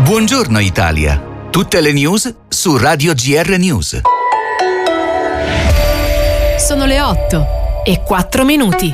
Buongiorno Italia. Tutte le news su Radio GR News. Sono le 8:04.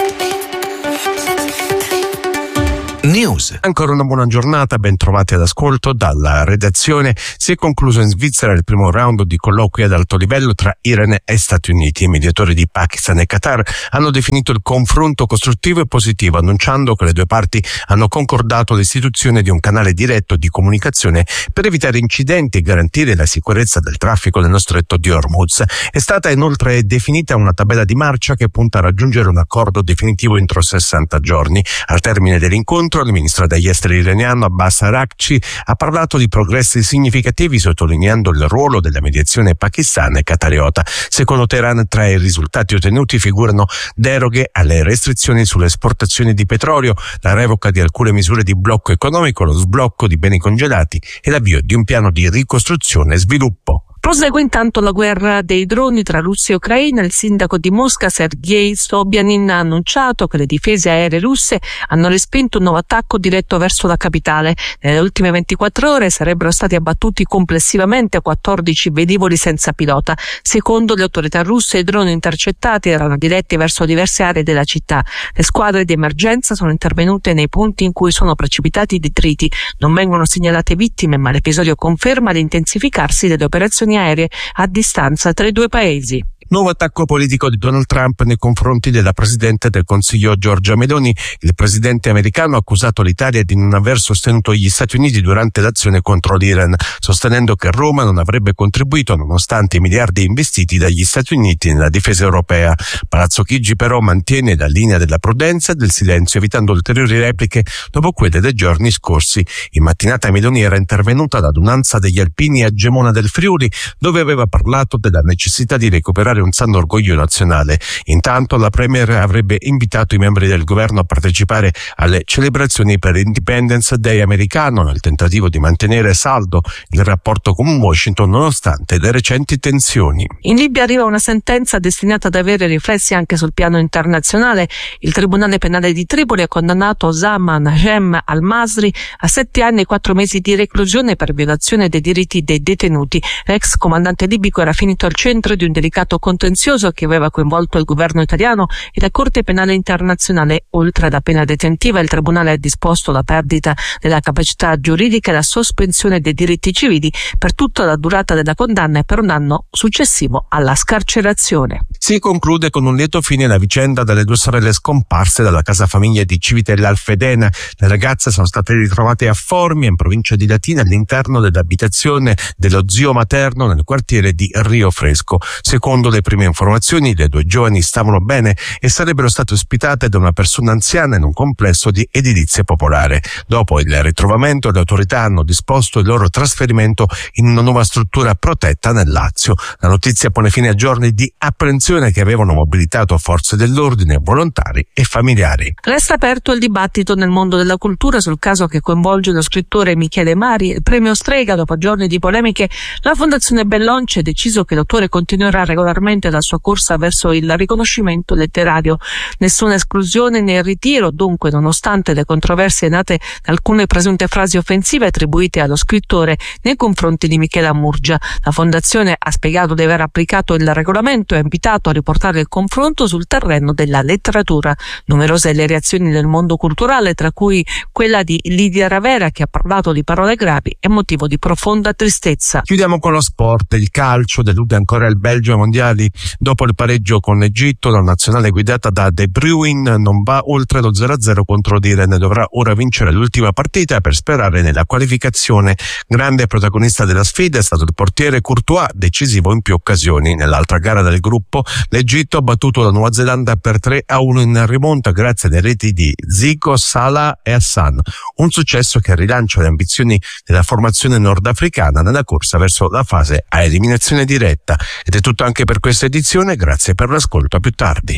News. Ancora una buona giornata, ben trovati all'ascolto dalla redazione. Si è concluso in Svizzera il primo round di colloqui ad alto livello tra Iran e Stati Uniti. I mediatori di Pakistan e Qatar hanno definito il confronto costruttivo e positivo, annunciando che le due parti hanno concordato l'istituzione di un canale diretto di comunicazione per evitare incidenti e garantire la sicurezza del traffico nello stretto di Hormuz. È stata inoltre definita una tabella di marcia che punta a raggiungere un accordo definitivo entro 60 giorni. Al termine dell'incontro, il ministro degli esteri iraniano Abbas Araghchi ha parlato di progressi significativi, sottolineando il ruolo della mediazione pakistana e qatariota. Secondo Teheran, tra i risultati ottenuti figurano deroghe alle restrizioni sulle esportazioni di petrolio, la revoca di alcune misure di blocco economico, lo sblocco di beni congelati e l'avvio di un piano di ricostruzione e sviluppo. Prosegue intanto la guerra dei droni tra Russia e Ucraina. Il sindaco di Mosca, Sergei Sobyanin, ha annunciato che le difese aeree russe hanno respinto un nuovo attacco diretto verso la capitale. Nelle ultime 24 ore sarebbero stati abbattuti complessivamente 14 velivoli senza pilota. Secondo le autorità russe, i droni intercettati erano diretti verso diverse aree della città. Le squadre di emergenza sono intervenute nei punti in cui sono precipitati i detriti. Non vengono segnalate vittime, ma l'episodio conferma l'intensificarsi delle operazioni aeree a distanza tra i due paesi. Nuovo attacco politico di Donald Trump nei confronti della Presidente del Consiglio Giorgia Meloni. Il presidente americano ha accusato l'Italia di non aver sostenuto gli Stati Uniti durante l'azione contro l'Iran, sostenendo che Roma non avrebbe contribuito nonostante i miliardi investiti dagli Stati Uniti nella difesa europea. Palazzo Chigi però mantiene la linea della prudenza e del silenzio, evitando ulteriori repliche dopo quelle dei giorni scorsi. In mattinata Meloni era intervenuta all'adunanza degli alpini a Gemona del Friuli, dove aveva parlato della necessità di recuperare un sano orgoglio nazionale. Intanto la Premier avrebbe invitato i membri del governo a partecipare alle celebrazioni per l'Independence Day americano, nel tentativo di mantenere saldo il rapporto con Washington nonostante le recenti tensioni. In Libia arriva una sentenza destinata ad avere riflessi anche sul piano internazionale. Il Tribunale Penale di Tripoli ha condannato Osama Najem al-Masri a 7 anni e 4 mesi di reclusione per violazione dei diritti dei detenuti. L'ex comandante libico era finito al centro di un delicato contenzioso che aveva coinvolto il governo italiano e la Corte Penale Internazionale. Oltre alla pena detentiva, il Tribunale ha disposto la perdita della capacità giuridica e la sospensione dei diritti civili per tutta la durata della condanna e per un anno successivo alla scarcerazione. Si conclude con un lieto fine la vicenda delle due sorelle scomparse dalla casa famiglia di Civitella Alfedena. Le ragazze sono state ritrovate a Formia, in provincia di Latina, all'interno dell'abitazione dello zio materno nel quartiere di Rio Fresco. Secondo le prime informazioni, le due giovani stavano bene e sarebbero state ospitate da una persona anziana in un complesso di edilizia popolare. Dopo il ritrovamento, le autorità hanno disposto il loro trasferimento in una nuova struttura protetta nel Lazio. La notizia pone fine a giorni di apprensione che avevano mobilitato forze dell'ordine, volontari e familiari. Resta aperto il dibattito nel mondo della cultura sul caso che coinvolge lo scrittore Michele Mari. Il premio Strega, dopo giorni di polemiche, la Fondazione Bellonci ha deciso che l'autore continuerà regolarmente la sua corsa verso il riconoscimento letterario. Nessuna esclusione né ritiro, dunque, nonostante le controversie nate da alcune presunte frasi offensive attribuite allo scrittore nei confronti di Michela Murgia. La Fondazione ha spiegato di aver applicato il regolamento e ha invitato a riportare il confronto sul terreno della letteratura. Numerose le reazioni del mondo culturale, tra cui quella di Lidia Ravera, che ha parlato di parole gravi e motivo di profonda tristezza. Chiudiamo con lo sport. Il calcio delude ancora il Belgio ai mondiali. Dopo il pareggio con l'Egitto, la nazionale guidata da De Bruyne non va oltre lo 0-0 contro l'Iran e dovrà ora vincere l'ultima partita per sperare nella qualificazione. Grande protagonista della sfida è stato il portiere Courtois, decisivo in più occasioni. Nell'altra gara del gruppo, l'Egitto ha battuto la Nuova Zelanda per 3-1 in rimonta grazie alle reti di Zico, Salah e Hassan. Un successo che rilancia le ambizioni della formazione nordafricana nella corsa verso la fase a eliminazione diretta. Ed è tutto anche per questa edizione, grazie per l'ascolto, a più tardi.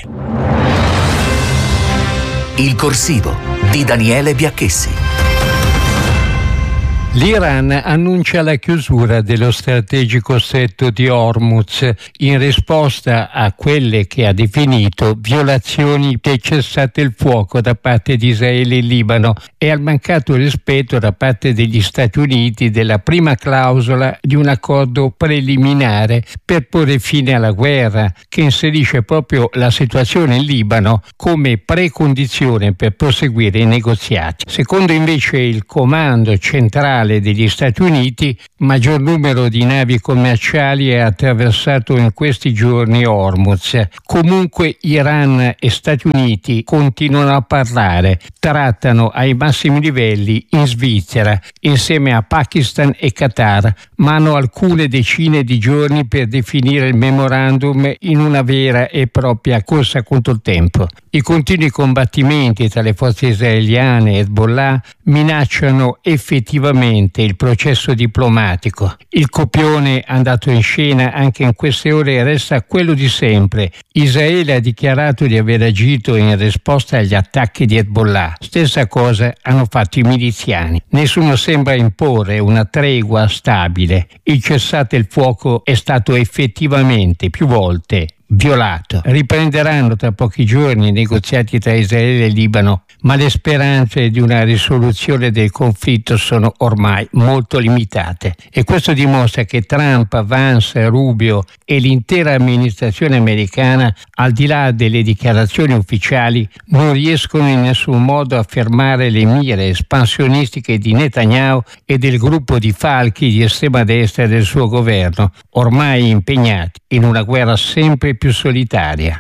Il corsivo di Daniele Biacchessi. L'Iran annuncia la chiusura dello strategico stretto di Hormuz in risposta a quelle che ha definito violazioni del cessate il fuoco da parte di Israele e Libano e al mancato rispetto da parte degli Stati Uniti della prima clausola di un accordo preliminare per porre fine alla guerra, che inserisce proprio la situazione in Libano come precondizione per proseguire i negoziati. Secondo invece il comando centrale degli Stati Uniti, maggior numero di navi commerciali è attraversato in questi giorni Hormuz. Comunque Iran e Stati Uniti continuano a parlare, trattano ai massimi livelli in Svizzera insieme a Pakistan e Qatar, ma hanno alcune decine di giorni per definire il memorandum in una vera e propria corsa contro il tempo. I continui combattimenti tra le forze israeliane e Hezbollah minacciano effettivamente il processo diplomatico. Il copione andato in scena anche in queste ore resta quello di sempre. Israele ha dichiarato di aver agito in risposta agli attacchi di Hezbollah. Stessa cosa hanno fatto i miliziani. Nessuno sembra imporre una tregua stabile. Il cessate il fuoco è stato effettivamente più volte violato. Riprenderanno tra pochi giorni i negoziati tra Israele e Libano, ma le speranze di una risoluzione del conflitto sono ormai molto limitate. E questo dimostra che Trump, Vance, Rubio e l'intera amministrazione americana, al di là delle dichiarazioni ufficiali, non riescono in nessun modo a fermare le mire espansionistiche di Netanyahu e del gruppo di falchi di estrema destra del suo governo, ormai impegnati in una guerra sempre più solitaria.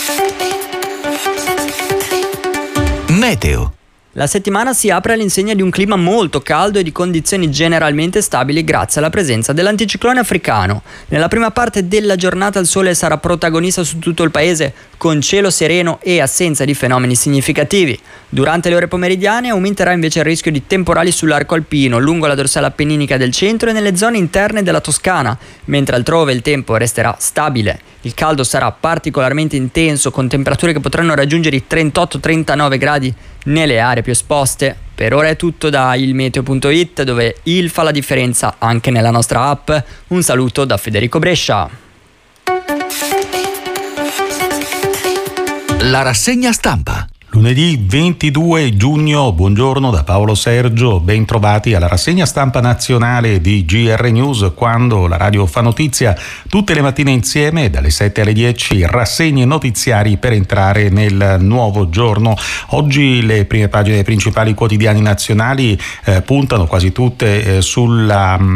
Meteo. La settimana si apre all'insegna di un clima molto caldo e di condizioni generalmente stabili grazie alla presenza dell'anticiclone africano. Nella prima parte della giornata il sole sarà protagonista su tutto il paese, con cielo sereno e assenza di fenomeni significativi. Durante le ore pomeridiane aumenterà invece il rischio di temporali sull'arco alpino, lungo la dorsale appenninica del centro e nelle zone interne della Toscana, mentre altrove il tempo resterà stabile. Il caldo sarà particolarmente intenso, con temperature che potranno raggiungere i 38-39 gradi nelle aree più esposte. Per ora è tutto da ilmeteo.it, dove il fa la differenza anche nella nostra app. Un saluto da Federico Brescia. La rassegna stampa. Lunedì 22 giugno, buongiorno da Paolo Sergio, ben trovati alla rassegna stampa nazionale di GR News, quando la radio fa notizia tutte le mattine insieme dalle 7 alle 10, rassegne notiziari per entrare nel nuovo giorno. Oggi le prime pagine dei principali quotidiani nazionali puntano quasi tutte sul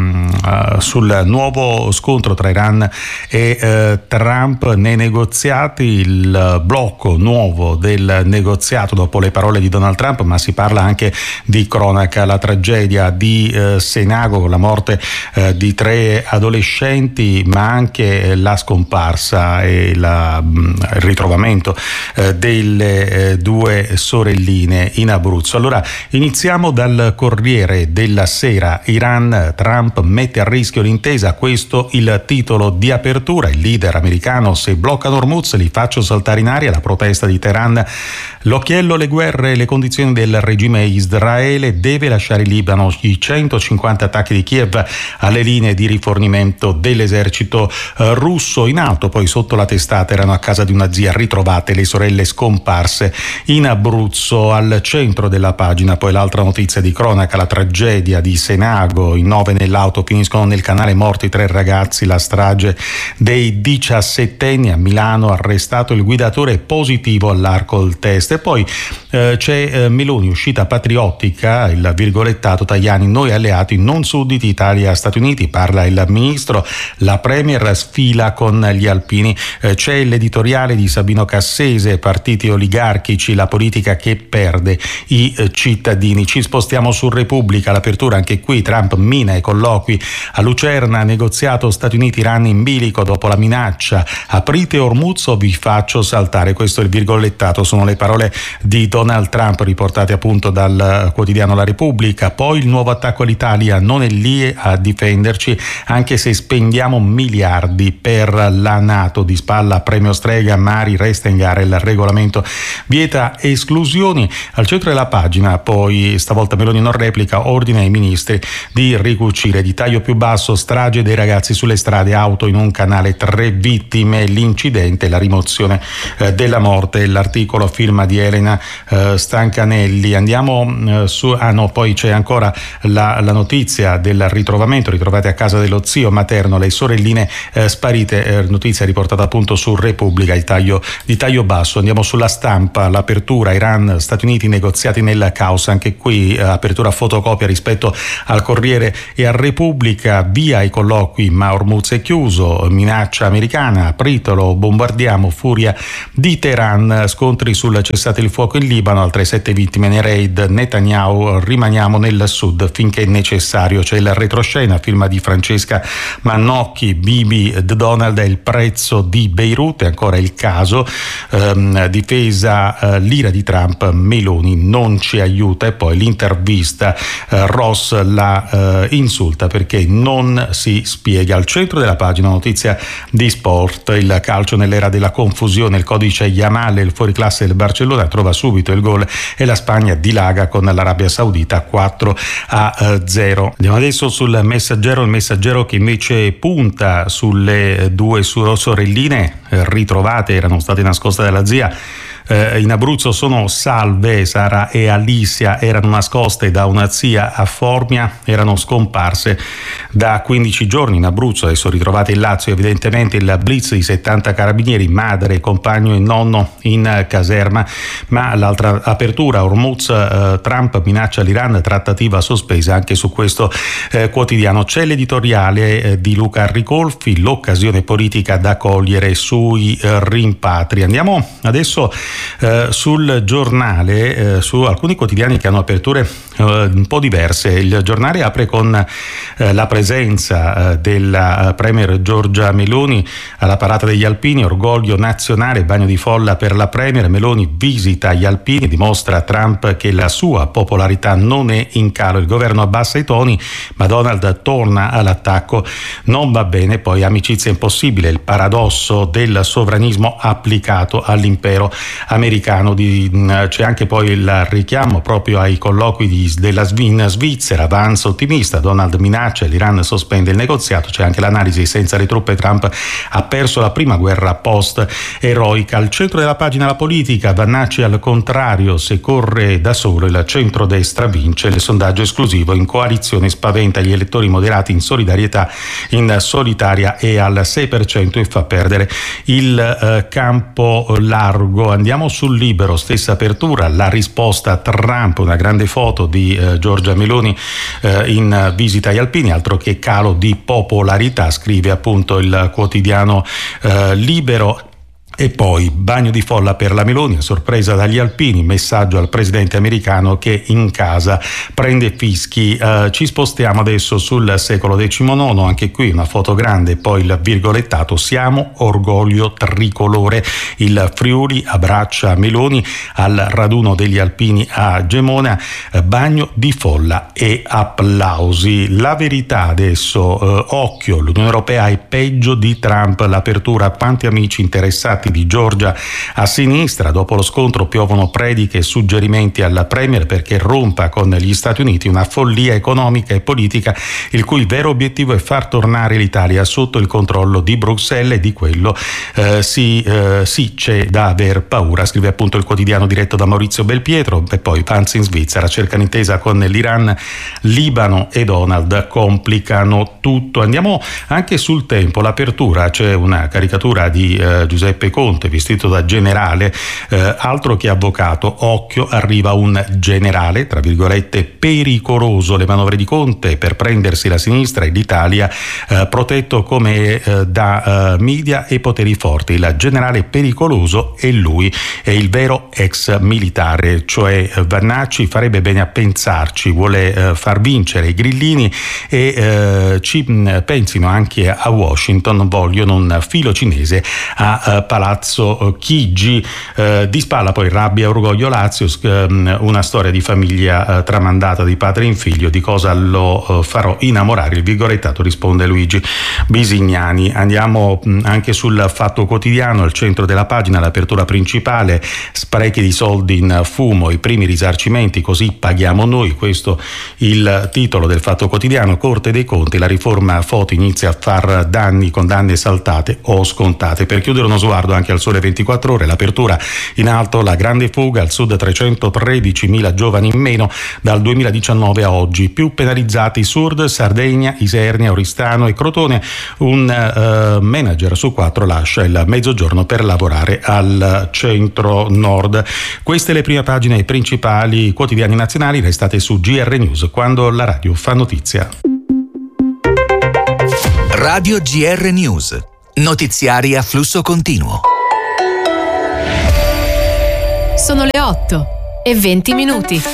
nuovo scontro tra Iran e Trump nei negoziati, il blocco nuovo del negoziato dopo le parole di Donald Trump, ma si parla anche di cronaca, la tragedia di Senago con la morte di 3 adolescenti, ma anche la scomparsa e il ritrovamento delle 2 sorelline in Abruzzo. Allora iniziamo dal Corriere della Sera. Iran, Trump mette a rischio l'intesa, questo il titolo di apertura. Il leader americano: se bloccano Hormuz li faccio saltare in aria. La protesta di Teheran. L'occhiello alle guerre e le condizioni del regime. Israele deve lasciare il Libano. I 150 attacchi di Kiev alle linee di rifornimento dell'esercito russo. In alto, poi sotto la testata, erano a casa di una zia, ritrovate le sorelle scomparse in Abruzzo. Al centro della pagina poi l'altra notizia di cronaca, la tragedia di Senago. In 9 nell'auto finiscono nel canale, morti 3 ragazzi. La strage dei 17enni a Milano, arrestato il guidatore, positivo all'alcol test. E poi c'è Meloni, uscita patriottica, il virgolettato Tajani: noi alleati non sudditi, Italia Stati Uniti. Parla il ministro. La premier sfila con gli alpini. C'è l'editoriale di Sabino Cassese: partiti oligarchici, la politica che perde i cittadini. Ci spostiamo su Repubblica, l'apertura anche qui. Trump mina i colloqui a Lucerna, negoziato Stati Uniti-Iran in bilico dopo la minaccia: aprite Hormuz o vi faccio saltare. Questo è il virgolettato, sono le parole di Donald Trump riportati appunto dal quotidiano La Repubblica. Poi il nuovo attacco all'Italia non è lì a difenderci anche se spendiamo miliardi per la NATO. Di spalla premio Strega, Mari resta in gara il regolamento vieta esclusioni. Al centro della pagina poi stavolta Meloni non replica, ordine ai ministri di ricucire. Di taglio più basso, strage dei ragazzi sulle strade, auto in un canale, 3 vittime, l'incidente, la rimozione della morte. L'articolo firma di Elena Stancanelli. Andiamo su poi c'è ancora la notizia del ritrovate a casa dello zio materno le sorelline sparite, notizia riportata appunto su Repubblica di taglio basso. Andiamo sulla Stampa, l'apertura Iran Stati Uniti, negoziati nel caos, anche qui apertura fotocopia rispetto al Corriere e a Repubblica. Via i colloqui ma Hormuz è chiuso, minaccia americana, apritelo, bombardiamo, furia di Teheran, scontri sul cessate il fuoco in Libano, altre 7 vittime nei raid, Netanyahu, rimaniamo nel sud finché necessario. C'è il retroscena, firma di Francesca Mannocchi, Bibi Donald è il prezzo di Beirut, e ancora il caso, difesa l'ira di Trump, Meloni non ci aiuta. E poi l'intervista, Ross la insulta perché non si spiega. Al centro della pagina notizia di sport, il calcio nell'era della confusione, il codice Yamal, il fuoriclasse del Barcellona trova subito il gol e la Spagna dilaga con l'Arabia Saudita 4-0. Andiamo adesso sul Messaggero, il Messaggero che invece punta sulle 2 sorelline ritrovate, erano state nascoste dalla zia. In Abruzzo sono salve, Sara e Alicia erano nascoste da una zia a Formia, erano scomparse da 15 giorni in Abruzzo, adesso ritrovate in Lazio. Evidentemente il blitz di 70 carabinieri, madre, compagno e nonno in caserma. Ma l'altra apertura, Hormuz, Trump minaccia l'Iran, trattativa sospesa, anche su questo quotidiano. C'è l'editoriale di Luca Ricolfi, l'occasione politica da cogliere sui rimpatri. Andiamo adesso sul Giornale, su alcuni quotidiani che hanno aperture un po' diverse. Il Giornale apre con la presenza della premier Giorgia Meloni alla parata degli Alpini, orgoglio nazionale, bagno di folla per la premier. Meloni visita gli Alpini, dimostra a Trump che la sua popolarità non è in calo, il governo abbassa i toni ma Donald torna all'attacco, non va bene. Poi amicizia impossibile, il paradosso del sovranismo applicato all'impero americano. C'è anche poi il richiamo proprio ai colloqui della Svizzera, Vance ottimista, Donald minaccia, l'Iran sospende il negoziato. C'è anche l'analisi, senza le truppe Trump ha perso la prima guerra post eroica. Al centro della pagina la politica, Vannacci al contrario, se corre da solo il centrodestra vince, il sondaggio esclusivo in coalizione spaventa gli elettori moderati in solidarietà, in solitaria è al 6% e fa perdere il campo largo. Andiamo sul Libero, stessa apertura, la risposta a Trump, una grande foto di Giorgia Meloni in visita agli Alpini, altro che calo di popolarità, scrive appunto il quotidiano Libero. E poi bagno di folla per la Meloni, sorpresa dagli Alpini, messaggio al presidente americano che in casa prende fischi. Ci spostiamo adesso sul secolo XIX, anche qui una foto grande, poi il virgolettato, siamo orgoglio tricolore. Il Friuli abbraccia Meloni al raduno degli Alpini a Gemona, bagno di folla e applausi. La Verità adesso, occhio, l'Unione Europea è peggio di Trump, l'apertura, quanti amici interessati di Giorgia a sinistra. Dopo lo scontro piovono prediche e suggerimenti alla premier perché rompa con gli Stati Uniti, una follia economica e politica il cui vero obiettivo è far tornare l'Italia sotto il controllo di Bruxelles, e di quello sì c'è da aver paura, scrive appunto il quotidiano diretto da Maurizio Belpietro. E poi Vance in Svizzera, cerca un'intesa con l'Iran, Libano e Donald complicano tutto. Andiamo anche sul Tempo, l'apertura, c'è una caricatura di Giuseppe Conte vestito da generale, altro che avvocato, occhio, arriva un generale, tra virgolette, pericoloso, le manovre di Conte per prendersi la sinistra e l'Italia protetto come da media e poteri forti. Il generale pericoloso è lui, è il vero ex militare, cioè Vannacci farebbe bene a pensarci, vuole far vincere i grillini e ci pensino anche a Washington, vogliono un filo cinese a Palazzo Palazzo Chigi. Di spalla poi rabbia e orgoglio Lazio, una storia di famiglia tramandata di padre in figlio. Di cosa lo farò innamorare il Vigorettato, risponde Luigi Bisignani. Andiamo anche sul Fatto Quotidiano, al centro della pagina, l'apertura principale: sprechi di soldi in fumo, i primi risarcimenti, così paghiamo noi. Questo il titolo del Fatto Quotidiano. Corte dei Conti, la riforma Foti inizia a far danni, condanne saltate o scontate. Per chiudere uno sguardo anche al Sole 24 Ore, l'apertura in alto: la grande fuga, al sud 313.000 giovani in meno dal 2019 a oggi, più penalizzati Sud, Sardegna, Isernia, Oristano e Crotone. Un manager su 4 lascia il mezzogiorno per lavorare al centro-nord. Queste le prime pagine ai principali quotidiani nazionali. Restate su GR News, quando la radio fa notizia. Radio GR News, notiziari a flusso continuo. Sono le 8:20.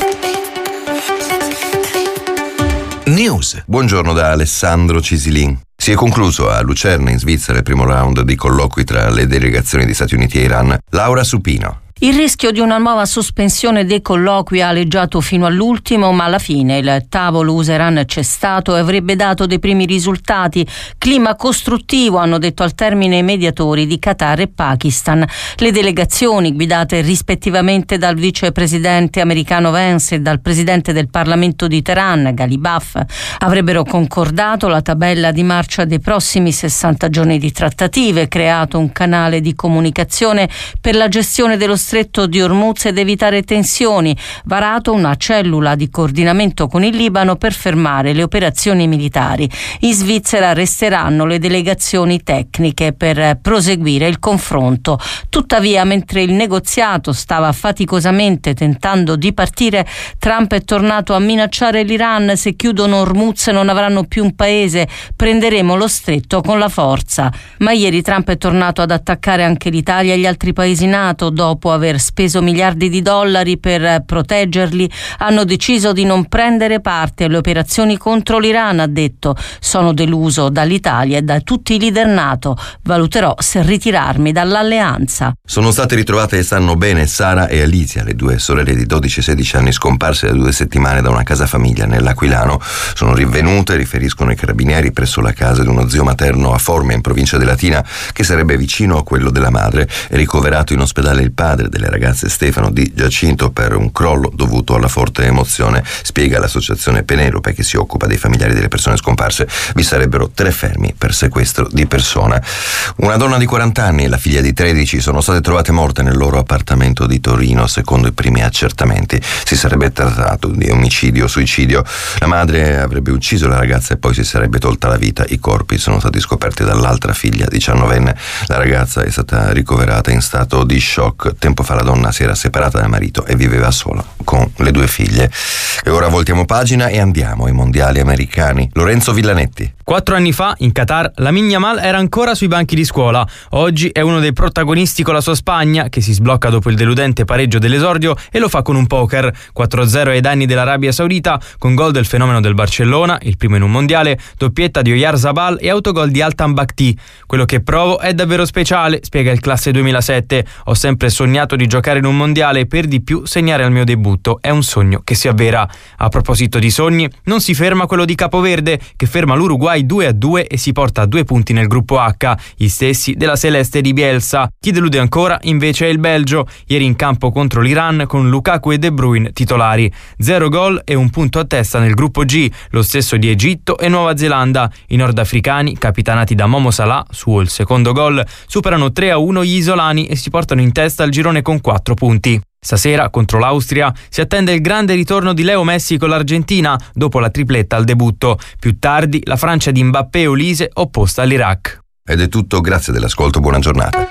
News. Buongiorno da Alessandro Cisilin. Si è concluso a Lucerna, in Svizzera, il primo round di colloqui tra le delegazioni di Stati Uniti e Iran. Laura Supino. Il rischio di una nuova sospensione dei colloqui ha aleggiato fino all'ultimo, ma alla fine il tavolo USA-Iran c'è stato e avrebbe dato dei primi risultati. Clima costruttivo, hanno detto al termine i mediatori di Qatar e Pakistan. Le delegazioni, guidate rispettivamente dal vicepresidente americano Vance e dal presidente del Parlamento di Teheran, Ghalibaf, avrebbero concordato la tabella di marcia dei prossimi 60 giorni di trattative, creato un canale di comunicazione per la gestione dello Stretto di Hormuz ed evitare tensioni, varato una cellula di coordinamento con il Libano per fermare le operazioni militari. In Svizzera resteranno le delegazioni tecniche per proseguire il confronto. Tuttavia, mentre il negoziato stava faticosamente tentando di partire, Trump è tornato a minacciare l'Iran: se chiudono Hormuz non avranno più un paese, prenderemo lo stretto con la forza. Ma ieri Trump è tornato ad attaccare anche l'Italia e gli altri paesi NATO. Dopo aver speso miliardi di dollari per proteggerli, hanno deciso di non prendere parte alle operazioni contro l'Iran, ha detto. Sono deluso dall'Italia e da tutti i leader NATO. Valuterò se ritirarmi dall'alleanza. Sono state ritrovate e stanno bene Sara e Alicia, le due sorelle di 12 e 16 anni scomparse da 2 settimane da una casa famiglia nell'Aquilano. Sono rinvenute, riferiscono i carabinieri, presso la casa di uno zio materno a Formia, in provincia di Latina, che sarebbe vicino a quello della madre. È ricoverato in ospedale il padre delle ragazze, Stefano Di Giacinto, per un crollo dovuto alla forte emozione. Spiega l'associazione Penelope, che si occupa dei familiari delle persone scomparse: vi sarebbero 3 fermi per sequestro di persona. Una donna di 40 anni e la figlia di 13 sono state trovate morte nel loro appartamento di Torino. Secondo i primi accertamenti si sarebbe trattato di omicidio-suicidio. La madre avrebbe ucciso la ragazza e poi si sarebbe tolta la vita. I corpi sono stati scoperti dall'altra figlia, 19enne. La ragazza è stata ricoverata in stato di shock. Tempo fa la donna si era separata dal marito e viveva sola con le 2 figlie. E ora voltiamo pagina e andiamo ai mondiali americani. Lorenzo Villanetti. 4 anni fa, in Qatar, Lamine Yamal era ancora sui banchi di scuola. Oggi è uno dei protagonisti con la sua Spagna, che si sblocca dopo il deludente pareggio dell'esordio e lo fa con un poker. 4-0 ai danni dell'Arabia Saudita, con gol del fenomeno del Barcellona, il primo in un mondiale, doppietta di Oyarzabal e autogol di Altan Bakhti. Quello che provo è davvero speciale, spiega il classe 2007. Ho sempre sognato di giocare in un mondiale e per di più segnare al mio debutto. È un sogno che si avvera. A proposito di sogni, non si ferma quello di Capoverde, che ferma l'Uruguay 2-2 e si porta a 2 punti nel gruppo H, gli stessi della Celeste di Bielsa. Chi delude ancora invece è il Belgio, ieri in campo contro l'Iran con Lukaku e De Bruyne titolari. 0 gol e 1 punto a testa nel gruppo G, lo stesso di Egitto e Nuova Zelanda. I nordafricani, capitanati da Momo Salah, suo il secondo gol, superano 3-1 gli isolani e si portano in testa al girone con 4 punti. Stasera, contro l'Austria, si attende il grande ritorno di Leo Messi con l'Argentina, dopo la tripletta al debutto. Più tardi, la Francia di Mbappé e Olise opposta all'Iraq. Ed è tutto, grazie dell'ascolto, buona giornata.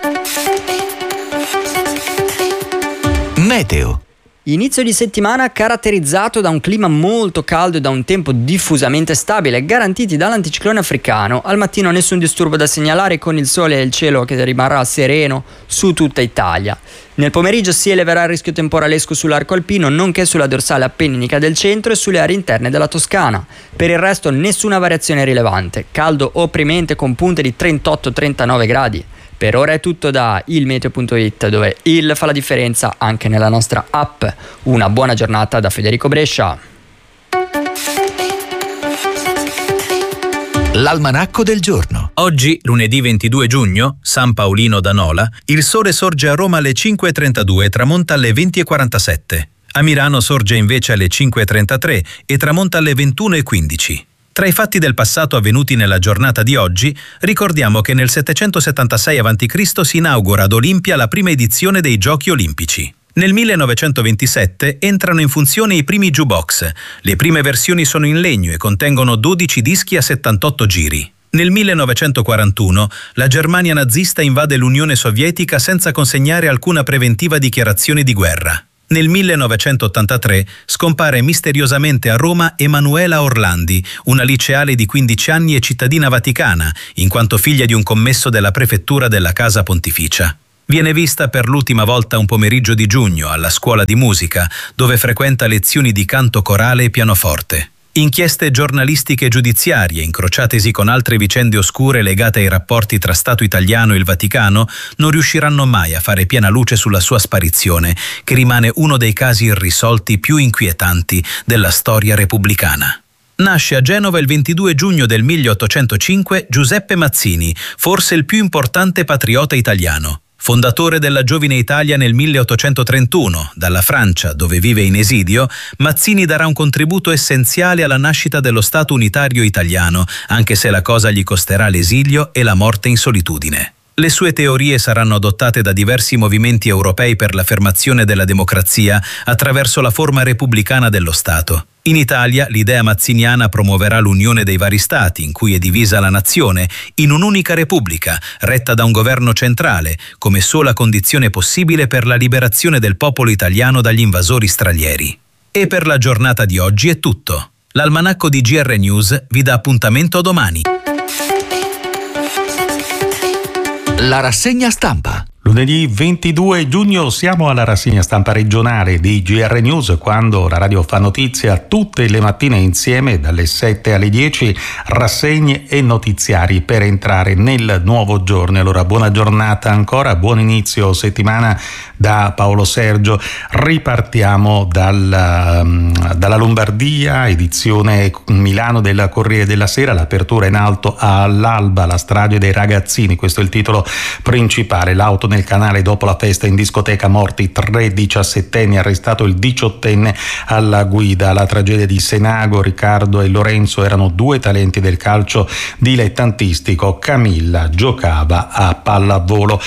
Meteo. Inizio di settimana caratterizzato da un clima molto caldo e da un tempo diffusamente stabile, garantiti dall'anticiclone africano. Al mattino nessun disturbo da segnalare, con il sole e il cielo che rimarrà sereno su tutta Italia. Nel pomeriggio si eleverà il rischio temporalesco sull'arco alpino, nonché sulla dorsale appenninica del centro e sulle aree interne della Toscana. Per il resto nessuna variazione rilevante, caldo opprimente con punte di 38-39 gradi. Per ora è tutto da ilmeteo.it, dove il fa la differenza anche nella nostra app. Una buona giornata da Federico Brescia. L'almanacco del giorno. Oggi, lunedì 22 giugno, San Paolino da Nola, il sole sorge a Roma alle 5:32 e tramonta alle 20:47. A Milano sorge invece alle 5:33 e tramonta alle 21:15. Tra i fatti del passato avvenuti nella giornata di oggi, ricordiamo che nel 776 a.C. si inaugura ad Olimpia la prima edizione dei Giochi Olimpici. Nel 1927 entrano in funzione i primi jukebox. Le prime versioni sono in legno e contengono 12 dischi a 78 giri. Nel 1941 la Germania nazista invade l'Unione Sovietica senza consegnare alcuna preventiva dichiarazione di guerra. Nel 1983 scompare misteriosamente a Roma Emanuela Orlandi, una liceale di 15 anni e cittadina vaticana, in quanto figlia di un commesso della prefettura della Casa Pontificia. Viene vista per l'ultima volta un pomeriggio di giugno alla scuola di musica, dove frequenta lezioni di canto corale e pianoforte. Inchieste giornalistiche e giudiziarie, incrociatesi con altre vicende oscure legate ai rapporti tra Stato italiano e il Vaticano, non riusciranno mai a fare piena luce sulla sua sparizione, che rimane uno dei casi irrisolti più inquietanti della storia repubblicana. Nasce a Genova il 22 giugno del 1805 Giuseppe Mazzini, forse il più importante patriota italiano. Fondatore della Giovine Italia nel 1831, dalla Francia, dove vive in esilio, Mazzini darà un contributo essenziale alla nascita dello Stato unitario italiano, anche se la cosa gli costerà l'esilio e la morte in solitudine. Le sue teorie saranno adottate da diversi movimenti europei per l'affermazione della democrazia attraverso la forma repubblicana dello Stato. In Italia l'idea mazziniana promuoverà l'unione dei vari stati, in cui è divisa la nazione, in un'unica repubblica, retta da un governo centrale, come sola condizione possibile per la liberazione del popolo italiano dagli invasori stranieri. E per la giornata di oggi è tutto. L'almanacco di GR News vi dà appuntamento domani. La rassegna stampa. Lunedì 22 giugno siamo alla rassegna stampa regionale di GR News, quando la radio fa notizia tutte le mattine insieme dalle 7 alle 10, rassegne e notiziari per entrare nel nuovo giorno. Allora buona giornata ancora, buon inizio settimana da Paolo Sergio. Ripartiamo dalla Lombardia, edizione Milano della Corriere della Sera, l'apertura in alto all'alba, la strage dei ragazzini, questo è il titolo principale. L'auto nel canale dopo la festa in discoteca, morti 3 diciassettenni, arrestato il 18enne alla guida. La tragedia di Senago, Riccardo e Lorenzo erano due talenti del calcio dilettantistico, Camilla giocava a pallavolo.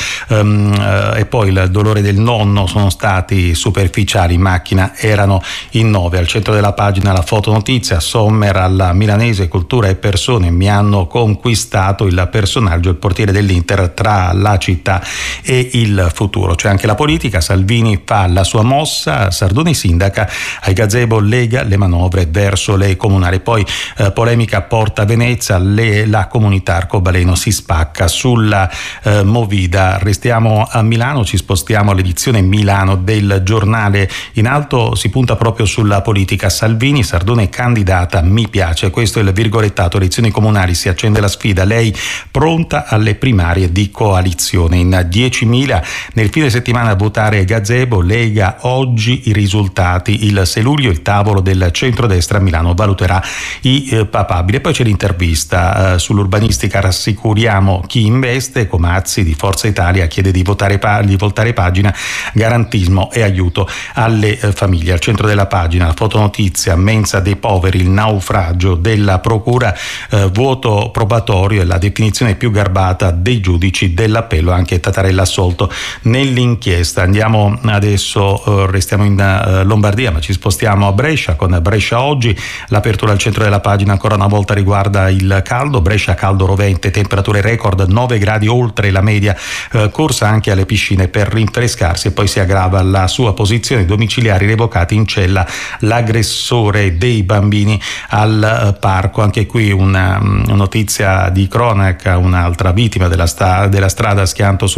E poi il dolore del nonno, sono stati superficiali, in macchina erano in 9. Al centro della pagina la fotonotizia, Sommer alla milanese, cultura e persone mi hanno conquistato, il personaggio, il portiere dell'Inter, tra la città e il futuro. C'è anche la politica, Salvini fa la sua mossa, Sardoni sindaca, ai gazebo lega le manovre verso le comunali. Poi polemica a Porta Venezia, la comunità arcobaleno si spacca sulla Movida. Restiamo a Milano, ci spostiamo all'edizione Milano del giornale. In alto si punta proprio sulla politica, Salvini, Sardone candidata, mi piace, questo è il virgolettato. Elezioni comunali, si accende la sfida, lei pronta alle primarie di coalizione. In 10.000 nel fine settimana a votare gazebo, Lega oggi i risultati, il 6 luglio il tavolo del centrodestra a Milano valuterà i papabili. Poi c'è l'intervista sull'urbanistica, rassicuriamo chi investe, Comazzi di Forza Italia chiede di voltare pagina, garantismo e aiuto alle famiglie. Al centro della pagina la fotonotizia, mensa dei poveri, il naufragio della procura, voto probatorio e la definizione più garbata dei giudici dell'appello, anche Tattarella assolto nell'inchiesta. Andiamo adesso, restiamo in Lombardia, ma ci spostiamo a Brescia con Brescia Oggi. L'apertura al centro della pagina ancora una volta riguarda il caldo. Brescia caldo rovente, temperature record 9 gradi oltre la media, corsa anche alle piscine per rinfrescarsi, e poi si aggrava la sua posizione, domiciliari revocati in cella l'aggressore dei bambini al parco. Anche qui una notizia di cronaca, un'altra vittima della strada, schianto sulle coste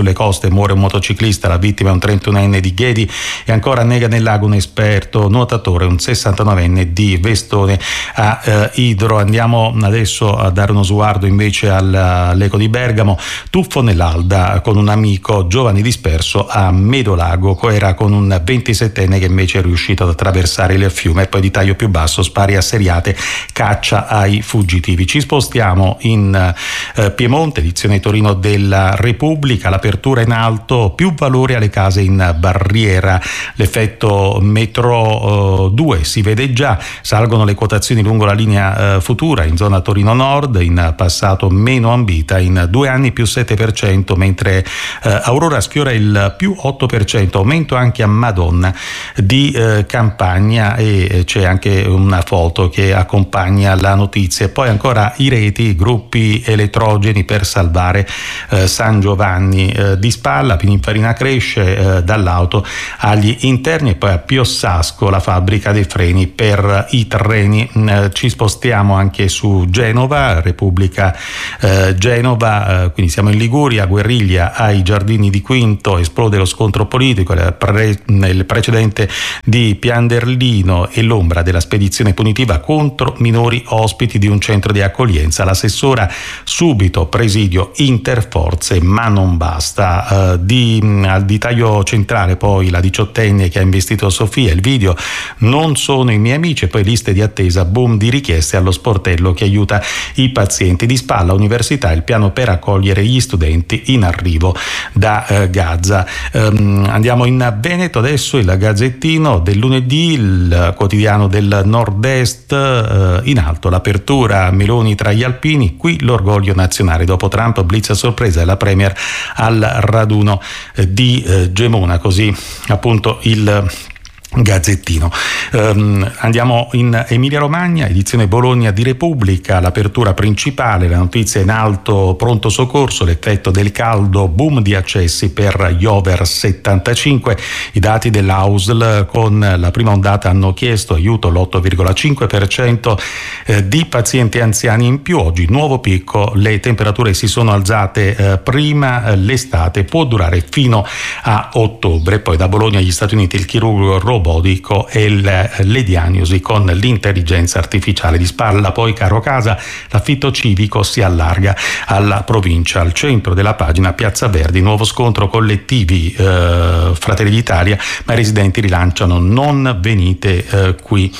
Coste, muore un motociclista, la vittima è un 31enne di Ghedi. E ancora annega nel lago un esperto nuotatore, un 69enne di Vestone a Idro. Andiamo adesso a dare uno sguardo invece all'Eco di Bergamo. Tuffo nell'Alda con un amico, giovane disperso a Medolago, era con un 27enne che invece è riuscito ad attraversare il fiume. E poi di taglio più basso, spari a seriate, caccia ai fuggitivi. Ci spostiamo in Piemonte, edizione Torino della Repubblica, l'apertura in alto, più valore alle case in barriera, l'effetto Metro 2 si vede già, salgono le quotazioni lungo la linea futura in zona Torino Nord, in passato meno ambita, in 2 anni più 7%, mentre Aurora sfiora il più 8%, aumento anche a Madonna di Campagna, e c'è anche una foto che accompagna la notizia. E poi ancora i reti, gruppi elettrogeni per salvare San Giovanni di Spalla, Pininfarina cresce dall'auto agli interni, e poi a Piossasco la fabbrica dei freni per i treni. Ci spostiamo anche su Genova, Repubblica Genova, quindi siamo in Liguria, guerriglia ai Giardini di Quinto, esplode lo scontro politico, nel precedente di Pianderlino e l'ombra della spedizione punitiva contro minori ospiti di un centro di accoglienza. L'assessora subito presidio interforze, ma non basta. Al taglio centrale poi la 18enne che ha investito Sofia, il video non sono i miei amici, e poi liste di attesa, boom di richieste allo sportello che aiuta i pazienti. Di Spalla Università, il piano per accogliere gli studenti in arrivo da Gaza. Andiamo in Veneto adesso, il Gazzettino del lunedì, il quotidiano del Nord-Est, in alto l'apertura Meloni tra gli alpini, qui l'orgoglio nazionale, dopo Trump blitz a sorpresa e la Premier al raduno di Gemona, così appunto il Gazzettino. Andiamo in Emilia Romagna, edizione Bologna di Repubblica, l'apertura principale, la notizia in alto, pronto soccorso, l'effetto del caldo, boom di accessi per gli over 75. I dati dell'AUSL con la prima ondata hanno chiesto aiuto l'8,5% di pazienti anziani in più. Oggi nuovo picco, le temperature si sono alzate prima, l'estate può durare fino a ottobre. Poi da Bologna agli Stati Uniti il chirurgo robotico e le diagnosi con l'intelligenza artificiale. Di Spalla poi caro casa, l'affitto civico si allarga alla provincia. Al centro della pagina Piazza Verdi, nuovo scontro collettivi Fratelli d'Italia, ma i residenti rilanciano non venite qui.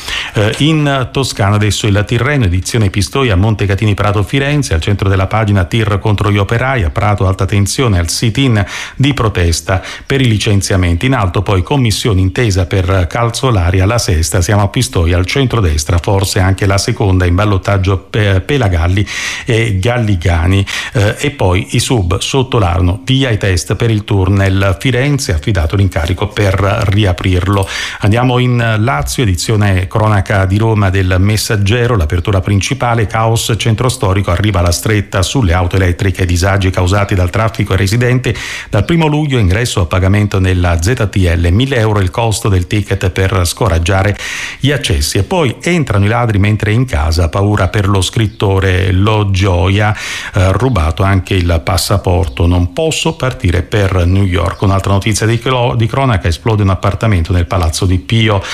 In Toscana adesso il Tirreno, edizione Pistoia, Montecatini Prato Firenze, al centro della pagina tir contro gli operai, a Prato alta tensione al sit-in di protesta per i licenziamenti. In alto poi commissione intesa per Calzolari, alla Sesta siamo a Pistoia, al centrodestra forse anche la seconda in ballottaggio Pelagalli e Galligani, e poi i sub sotto l'Arno, via i test per il tunnel Firenze, affidato l'incarico per riaprirlo. Andiamo in Lazio, edizione cronaca di Roma del Messaggero, l'apertura principale, caos centro storico, arriva la stretta sulle auto elettriche, disagi causati dal traffico residente. Dal 1 luglio ingresso a pagamento nella ZTL, 1.000 euro il costo del ticket per scoraggiare gli accessi. E poi entrano i ladri mentre è in casa, paura per lo scrittore Lo Gioia, rubato anche il passaporto, non posso partire per New York. Un'altra notizia di cronaca, esplode un appartamento nel palazzo di Pio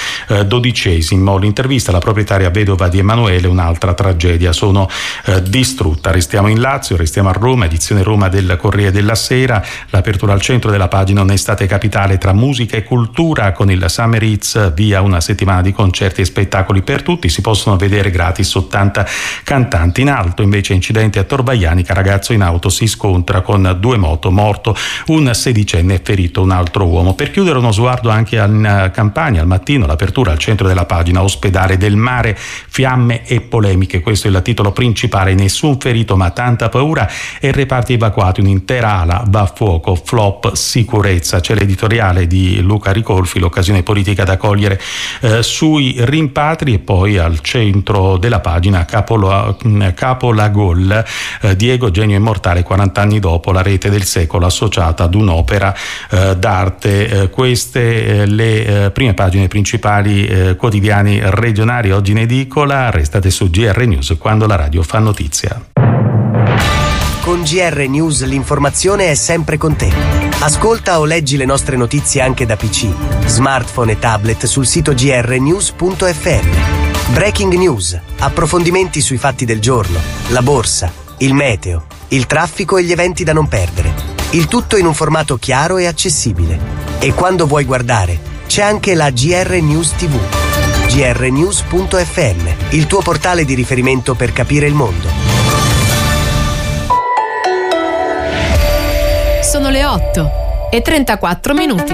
XII, l'intervista alla proprietaria vedova di Emanuele, un'altra tragedia, sono distrutta. Restiamo in Lazio, restiamo a Roma, edizione Roma del Corriere della Sera, l'apertura al centro della pagina un'estate capitale tra musica e cultura con il Summer Hits, via una settimana di concerti e spettacoli per tutti, si possono vedere gratis 80 cantanti. In alto invece incidente a Torvaianica, ragazzo in auto si scontra con 2 moto, morto un 16enne e ferito un altro uomo. Per chiudere uno sguardo anche in Campania, al mattino l'apertura al centro della pagina, ospedale del mare, fiamme e polemiche, questo è il titolo principale, nessun ferito ma tanta paura e reparti evacuati, un'intera ala va a fuoco, flop sicurezza. C'è l'editoriale di Luca Ricolfi, l'occasione politica da cogliere sui rimpatri. E poi al centro della pagina Capolagol, Diego genio immortale 40 anni dopo, la rete del secolo associata ad un'opera d'arte. Queste le prime pagine principali quotidiani regionali oggi in edicola. Restate su GR News quando la radio fa notizia. con GR News l'informazione è sempre con te. Ascolta o leggi le nostre notizie anche da PC, smartphone e tablet sul sito grnews.fm. Breaking News, approfondimenti sui fatti del giorno, la borsa, il meteo, il traffico e gli eventi da non perdere. Il tutto in un formato chiaro e accessibile. E quando vuoi guardare, c'è anche la GR News TV. grnews.fm, il tuo portale di riferimento per capire il mondo. Sono le 8:34.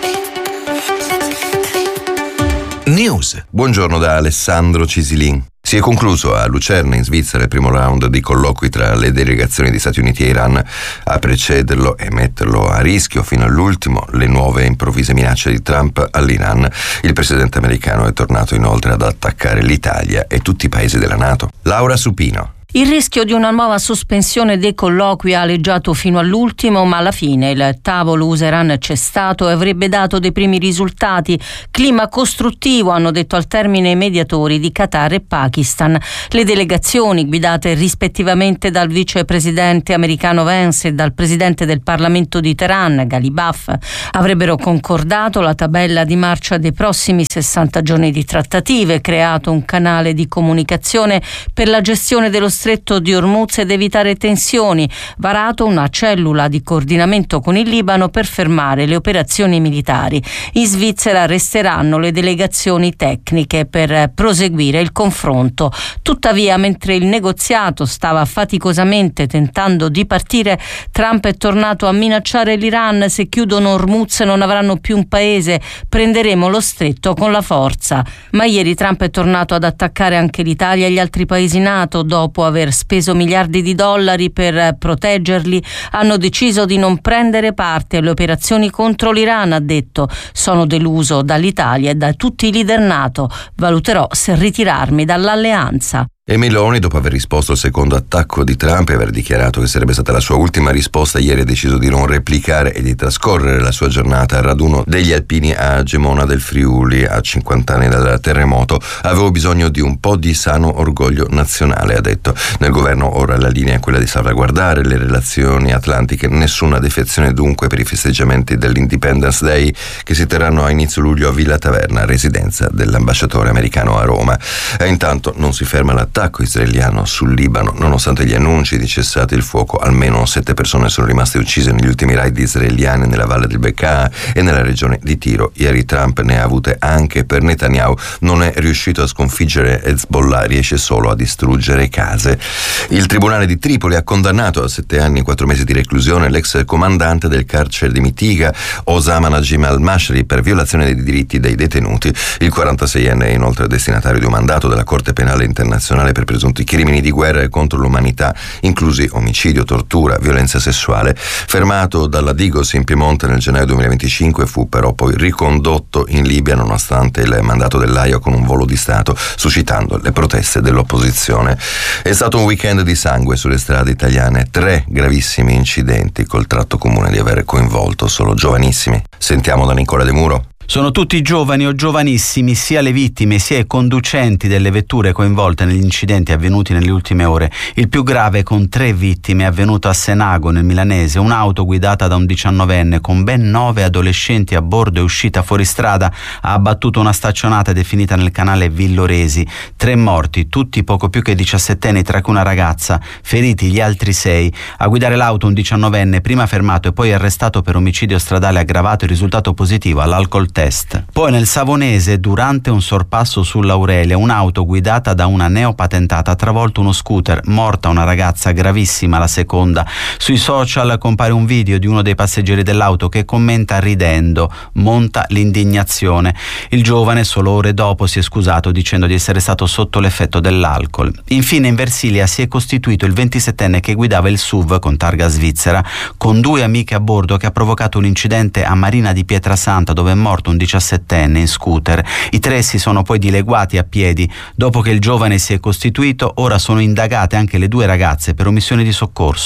News. Buongiorno da Alessandro Cisilin. Si è concluso a Lucerna, in Svizzera, il primo round di colloqui tra le delegazioni di Stati Uniti e Iran. A precederlo e metterlo a rischio fino all'ultimo le nuove improvvise minacce di Trump all'Iran. Il presidente americano è tornato inoltre ad attaccare l'Italia e tutti i paesi della NATO. Laura Supino. Il rischio di una nuova sospensione dei colloqui ha aleggiato fino all'ultimo, ma alla fine il tavolo USA-Iran c'è stato e avrebbe dato dei primi risultati. Clima costruttivo, hanno detto al termine i mediatori di Qatar e Pakistan. Le delegazioni, guidate rispettivamente dal vicepresidente americano Vance e dal presidente del Parlamento di Teheran, Ghalibaf, avrebbero concordato la tabella di marcia dei prossimi 60 giorni di trattative, creato un canale di comunicazione per la gestione dello Stretto di Hormuz ed evitare tensioni, varato una cellula di coordinamento con il Libano per fermare le operazioni militari. In Svizzera resteranno le delegazioni tecniche per proseguire il confronto. Tuttavia, mentre il negoziato stava faticosamente tentando di partire, Trump è tornato a minacciare l'Iran: se chiudono Hormuz non avranno più un paese, prenderemo lo stretto con la forza. Ma ieri Trump è tornato ad attaccare anche l'Italia e gli altri paesi NATO. Dopo aver speso miliardi di dollari per proteggerli, hanno deciso di non prendere parte alle operazioni contro l'Iran, ha detto. Sono deluso dall'Italia e da tutti i leader NATO. Valuterò se ritirarmi dall'alleanza. E Meloni, dopo aver risposto al secondo attacco di Trump e aver dichiarato che sarebbe stata la sua ultima risposta, ieri ha deciso di non replicare e di trascorrere la sua giornata al raduno degli alpini a Gemona del Friuli, a 50 anni dal terremoto. Avevo bisogno di un po' di sano orgoglio nazionale, ha detto. Nel governo ora la linea è quella di salvaguardare le relazioni atlantiche, nessuna defezione dunque per i festeggiamenti dell'Independence Day che si terranno a inizio luglio a Villa Taverna, residenza dell'ambasciatore americano a Roma. E intanto non si ferma l'attacco israeliano sul Libano. Nonostante gli annunci di cessate il fuoco, almeno 7 persone sono rimaste uccise negli ultimi raid israeliani nella valle del Bekaa e nella regione di Tiro. Ieri Trump ne ha avute anche per Netanyahu. Non è riuscito a sconfiggere Hezbollah, riesce solo a distruggere case. Il tribunale di Tripoli ha condannato a 7 anni e 4 mesi di reclusione l'ex comandante del carcere di Mitiga, Osama Najim al-Mashri, per violazione dei diritti dei detenuti. Il 46enne è inoltre destinatario di un mandato della Corte Penale Internazionale per presunti crimini di guerra e contro l'umanità, inclusi omicidio, tortura, violenza sessuale. Fermato dalla Digos in Piemonte nel gennaio 2025, fu però poi ricondotto in Libia nonostante il mandato dell'AIA con un volo di Stato, suscitando le proteste dell'opposizione. È stato un weekend di sangue sulle strade italiane, 3 gravissimi incidenti col tratto comune di aver coinvolto solo giovanissimi. Sentiamo da Nicola De Muro. Sono tutti giovani o giovanissimi, sia le vittime sia i conducenti delle vetture coinvolte negli incidenti avvenuti nelle ultime ore. Il più grave, con 3 vittime, è avvenuto a Senago, nel milanese. Un'auto guidata da un 19enne con ben 9 adolescenti a bordo è uscita fuori strada, ha abbattuto una staccionata ed è finita nel canale Villoresi. 3 morti, tutti poco più che 17enni, tra cui una ragazza. Feriti gli altri 6. A guidare l'auto un 19enne, prima fermato e poi arrestato per omicidio stradale aggravato e risultato positivo all'alcol test. Poi nel Savonese, durante un sorpasso sull'Aurelia, un'auto guidata da una neopatentata ha travolto uno scooter, morta una ragazza, gravissima la seconda. Sui social compare un video di uno dei passeggeri dell'auto che commenta ridendo: monta l'indignazione. Il giovane solo ore dopo si è scusato dicendo di essere stato sotto l'effetto dell'alcol. Infine in Versilia si è costituito il 27enne che guidava il SUV con targa svizzera con 2 amiche a bordo, che ha provocato un incidente a Marina di Pietrasanta dove è morto un 17enne in scooter. I 3 si sono poi dileguati a piedi. Dopo che il giovane si è costituito, ora sono indagate anche le 2 ragazze per omissione di soccorso.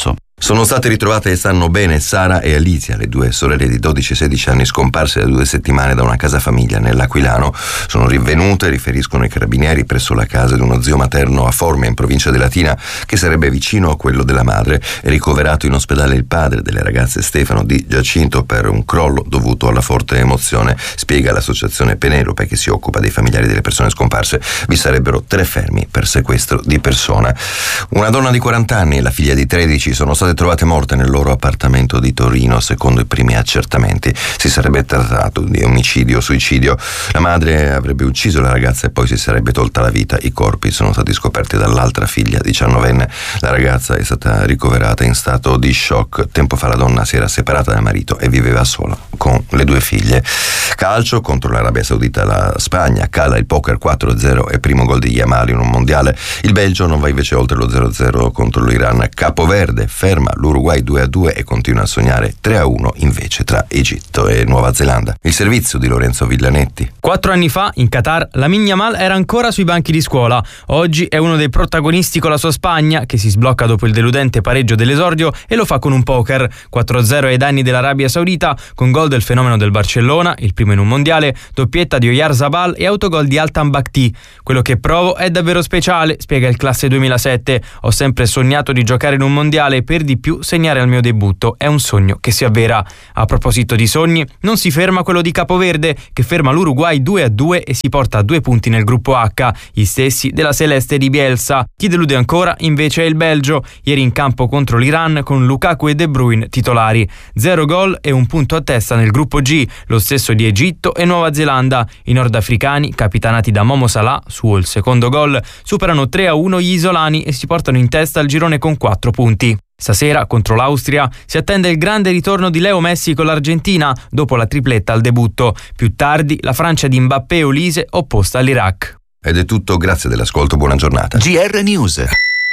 Sono state ritrovate e stanno bene Sara e Alicia, le due sorelle di 12 e 16 anni scomparse da 2 settimane da una casa famiglia nell'Aquilano. Sono rinvenute, riferiscono i carabinieri, presso la casa di uno zio materno a Formia, in provincia di Latina, che sarebbe vicino a quello della madre. È ricoverato in ospedale il padre delle ragazze, Stefano Di Giacinto, per un crollo dovuto alla forte emozione. Spiega l'associazione Penelope, che si occupa dei familiari delle persone scomparse. Vi sarebbero 3 fermi per sequestro di persona. Una donna di 40 anni e la figlia di 13 sono state trovate morte nel loro appartamento di Torino. Secondo i primi accertamenti si sarebbe trattato di omicidio-suicidio. La madre avrebbe ucciso la ragazza e poi si sarebbe tolta la vita. I corpi sono stati scoperti dall'altra figlia, 19enne. La ragazza è stata ricoverata in stato di shock. Tempo fa la donna si era separata dal marito e viveva sola con le 2 figlie. Calcio, contro l'Arabia Saudita la Spagna cala il poker 4-0 e primo gol di Yamal in un mondiale. Il Belgio non va invece oltre lo 0-0 contro l'Iran. Capoverde ferma l'Uruguay 2-2 e continua a sognare 3-1 invece tra Egitto e Nuova Zelanda. Il servizio di Lorenzo Villanetti. 4 anni fa, in Qatar, Lamine Yamal era ancora sui banchi di scuola. Oggi è uno dei protagonisti con la sua Spagna, che si sblocca dopo il deludente pareggio dell'esordio e lo fa con un poker. 4-0 ai danni dell'Arabia Saudita, con gol del fenomeno del Barcellona, il primo in un mondiale, doppietta di Oyarzabal e autogol di Altan Bakhti. Quello che provo è davvero speciale, spiega il classe 2007. Ho sempre sognato di giocare in un mondiale e per di più segnare al mio debutto. È un sogno che si avvera. A proposito di sogni, non si ferma quello di Capoverde, che ferma l'Uruguay 2-2 e si porta a 2 punti nel gruppo H, gli stessi della Celeste di Bielsa. Chi delude ancora invece è il Belgio, ieri in campo contro l'Iran con Lukaku e De Bruyne titolari. 0 gol e 1 punto a testa nel gruppo G, lo stesso di Egitto e Nuova Zelanda. I nordafricani, capitanati da Momo Salah, suo il secondo gol, superano 3-1 gli isolani e si portano in testa al girone con 4 punti. Stasera, contro l'Austria, si attende il grande ritorno di Leo Messi con l'Argentina dopo la tripletta al debutto. Più tardi, la Francia di Mbappé e Olise opposta all'Iraq. Ed è tutto, grazie dell'ascolto, buona giornata. GR News.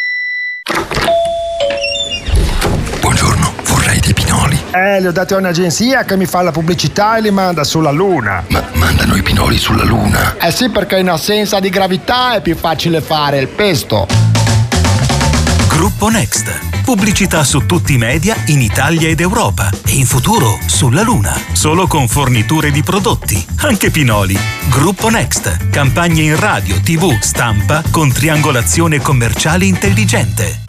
Buongiorno, vorrei dei pinoli. Li ho dati a un'agenzia che mi fa la pubblicità e li manda sulla Luna. Ma mandano i pinoli sulla Luna? Eh sì, perché in assenza di gravità è più facile fare il pesto. Gruppo Next. Pubblicità su tutti i media in Italia ed Europa e in futuro sulla Luna. Solo con forniture di prodotti, anche pinoli. Gruppo Next. Campagne in radio, TV, stampa con triangolazione commerciale intelligente.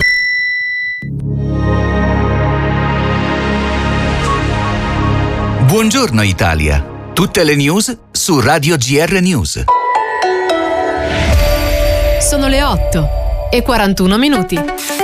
Buongiorno Italia. Tutte le news su Radio GR News. Sono le 8:41.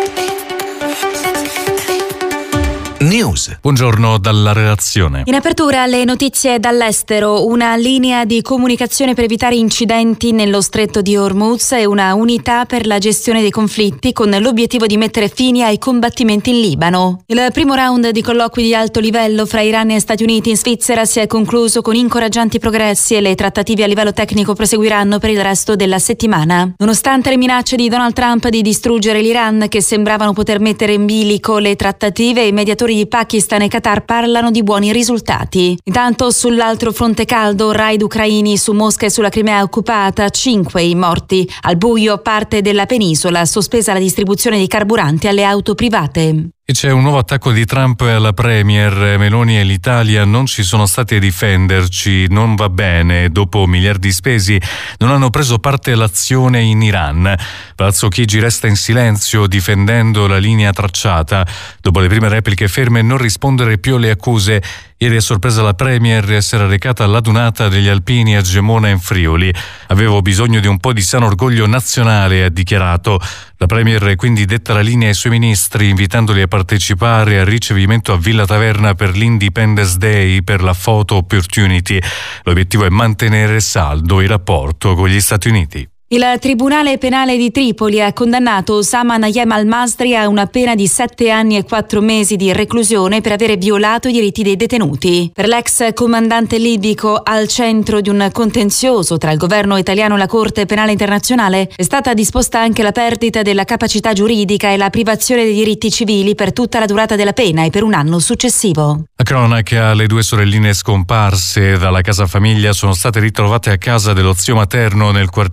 News. Buongiorno dalla redazione. In apertura le notizie dall'estero, una linea di comunicazione per evitare incidenti nello stretto di Hormuz e una unità per la gestione dei conflitti con l'obiettivo di mettere fine ai combattimenti in Libano. Il primo round di colloqui di alto livello fra Iran e Stati Uniti in Svizzera si è concluso con incoraggianti progressi e le trattative a livello tecnico proseguiranno per il resto della settimana. Nonostante le minacce di Donald Trump di distruggere l'Iran, che sembravano poter mettere in bilico le trattative, i mediatori di Pakistan e Qatar parlano di buoni risultati. Intanto sull'altro fronte caldo, raid ucraini su Mosca e sulla Crimea occupata, 5 i morti. Al buio parte della penisola, sospesa la distribuzione di carburanti alle auto private. E c'è un nuovo attacco di Trump alla premier. Meloni e l'Italia non ci sono stati a difenderci, non va bene. Dopo miliardi spesi non hanno preso parte all'azione in Iran. Palazzo Chigi resta in silenzio difendendo la linea tracciata. Dopo le prime repliche ferme, non rispondere più alle accuse. Ieri a sorpresa la premier si era recata all'adunata degli alpini a Gemona in Friuli. Avevo bisogno di un po' di sano orgoglio nazionale, ha dichiarato. La premier quindi detta la linea ai suoi ministri, invitandoli a partecipare al ricevimento a Villa Taverna per l'Independence Day per la Photo Opportunity. L'obiettivo è mantenere saldo il rapporto con gli Stati Uniti. Il Tribunale Penale di Tripoli ha condannato Osama Nayem al-Masri a una pena di 7 anni e 4 mesi di reclusione per avere violato i diritti dei detenuti. Per l'ex comandante libico, al centro di un contenzioso tra il governo italiano e la Corte Penale Internazionale, è stata disposta anche la perdita della capacità giuridica e la privazione dei diritti civili per tutta la durata della pena e per un anno successivo. La cronaca: le 2 sorelline scomparse dalla casa famiglia sono state ritrovate a casa dello zio materno nel quartiere Rio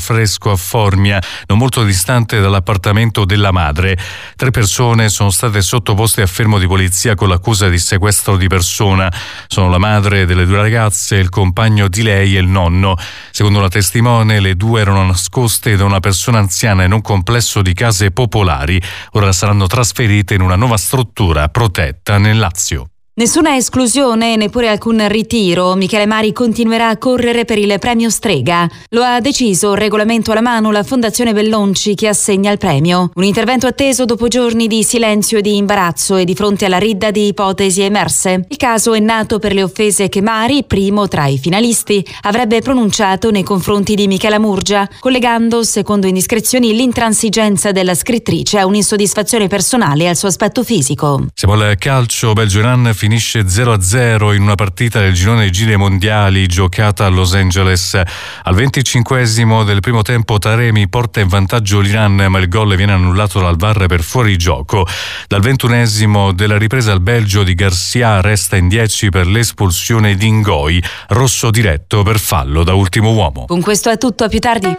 fresco a Formia, non molto distante dall'appartamento della madre. 3 persone sono state sottoposte a fermo di polizia con l'accusa di sequestro di persona. Sono la madre delle 2 ragazze, il compagno di lei e il nonno. Secondo la testimone, le 2 erano nascoste da una persona anziana in un complesso di case popolari. Ora saranno trasferite in una nuova struttura protetta nel Lazio. Nessuna esclusione, neppure alcun ritiro. Michele Mari continuerà a correre per il premio Strega. Lo ha deciso, regolamento alla mano, la Fondazione Bellonci che assegna il premio. Un intervento atteso dopo giorni di silenzio e di imbarazzo e di fronte alla ridda di ipotesi emerse. Il caso è nato per le offese che Mari, primo tra i finalisti, avrebbe pronunciato nei confronti di Michela Murgia, collegando, secondo indiscrezioni, l'intransigenza della scrittrice a un'insoddisfazione personale e al suo aspetto fisico. Siamo al calcio. Belgio-Iran finisce 0-0 in una partita del girone gire mondiali giocata a Los Angeles. Al 25esimo del primo tempo Taremi porta in vantaggio l'Iran, ma il gol viene annullato dal VAR per fuorigioco. Dal 21esimo della ripresa il Belgio di Garcia resta in 10 per l'espulsione di Ngoi, rosso diretto per fallo da ultimo uomo. Con questo è tutto, a più tardi.